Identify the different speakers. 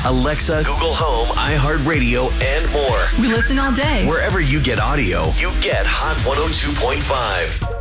Speaker 1: Alexa, Google Home, iHeartRadio, and more.
Speaker 2: We listen all day.
Speaker 1: Wherever you get audio, you get Hot 102.5.